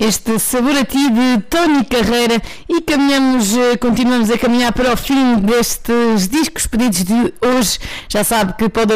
este Sabor a Ti de Tony Carreira e continuamos a caminhar para o fim destes discos pedidos de hoje. Já sabe que pode